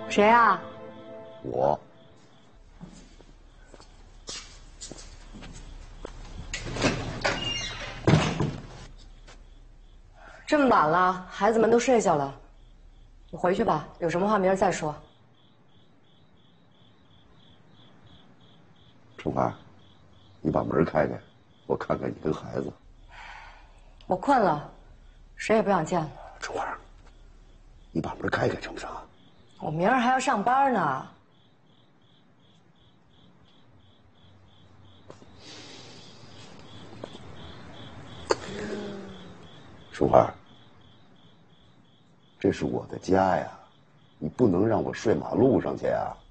谁啊？ 我。 这么晚了，孩子们都睡下了，你回去吧，有什么话明儿再说。 春花，你把门开开，我看看你跟孩子。 我困了，谁也不想见了。 春花，你把门开开成不成？ 我明儿还要上班呢。 春花，这是我的家呀，你不能让我睡马路上去啊。